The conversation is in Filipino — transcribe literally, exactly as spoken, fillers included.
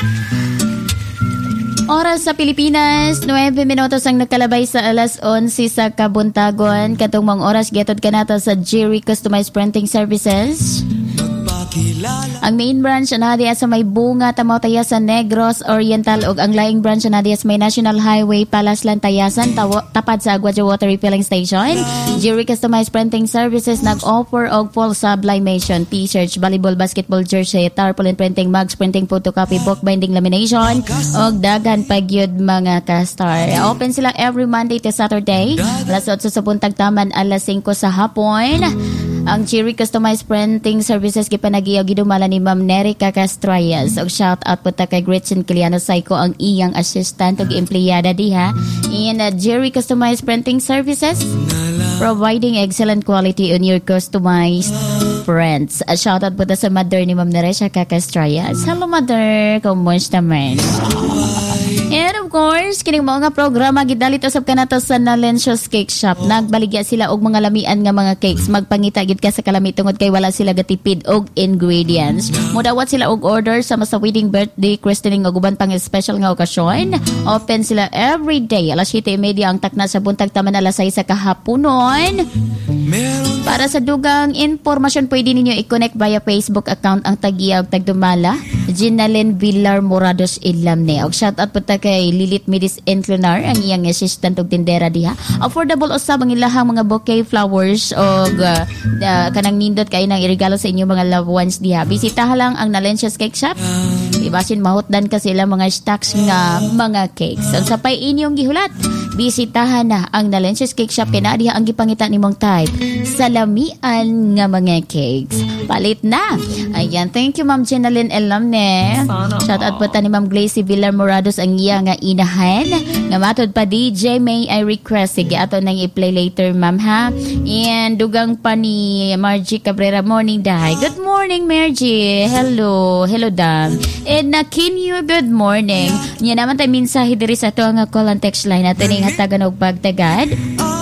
Oras sa Pilipinas, nuwebe minutos ang nakalabay sa alas onse sa kabuntagon. Katong mga oras, getod ka nata sa Jerry Customized Printing Services. Ang main branch na diya sa may bunga tamaw taya sa Negros Oriental ug ang laing branch na diya sa may National Highway Palaslan Tayasan tawo, tapad sa Aguadya Water Refilling Station. Jerry Customized Printing Services nag-offer og full sublimation, t-shirts, volleyball, basketball jersey, tarpaulin printing, mugs, printing, photocopy, book binding, lamination ug daghan pa gyud mga ka-star. Open sila every Monday to Saturday. Alas otso sa buntag taman alas singko sa hapon. Ang Jerry Customized Printing Services gipanagiyaw gidumala ni Ma'am Nerica Castrayas. Og shout out po ta kay Gretchen Kiliano Saiko ang iyang assistant ug empleyada diha in uh, Jerry Customized Printing Services, providing excellent quality on your customized prints. Uh, shout out po ta sa mother ni Ma'am Nerica Castrayas. Hello mother, kumusta man? And of course, kining mga programa gidalit usab kanato sa Nalencios Cake Shop. Nagbaligya sila og mga lamian nga mga cakes. Magpangita gid ka sa kalami tungod kay wala sila gatipid og ingredients. Mudawat sila og order sa sa wedding, birthday, christening ug uban pang special nga okasyon. Open sila every day. Alas siyete trenta ang takna sa buntag taman alas sais sa kahaponon. Para sa dugang impormasyon, pwede ninyo i-connect via Facebook account ang tagiya og tagdumala Ginalyn Villar Morados Ilamne. Og shout out po ta kay Lilith Medis Enclonar, ang iyang assistant og tindera diha. Affordable usab ang ilahang mga bouquet flowers og uh, uh, kanang nindot kay nang iregalo sa inyo mga loved ones diha. Bisitaha lang ang Nalencios Cake Shop. Ibasin mahutdan ka sila mga stocks nga mga cakes. Ang sapay inyong gihulat, bisitahan na ang Nalencios Cake Shop kay naa diha ang gipangita nimong type salamian nga mga cakes. Palit na. Ayan, thank you Ma'am Ginalyn Elamne. Shout out po ta ni Ma'am Glacy Villar Morados ang iya nga inahan. Nga matod pa D J May I request sige ato nang i-play later ma'am ha. And dugang pa ni Margie Cabrera, morning dahay. Good morning Margie. Hello. Hello dam. And nakin you good morning. Nya naman tay mensahe diri sa ato nga call and text line natin ning hatagan og pagtagad.